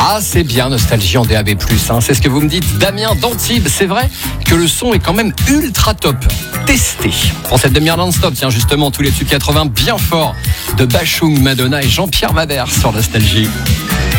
Ah, c'est bien Nostalgie en DAB+, hein. C'est ce que vous me dites, Damien d'Antibes. C'est vrai que le son est quand même ultra top. Testé. Pour cette demi-heure non-stop, tiens, justement, tous les tubes 80 bien forts de Bashung, Madonna et Jean-Pierre Madère sur Nostalgie.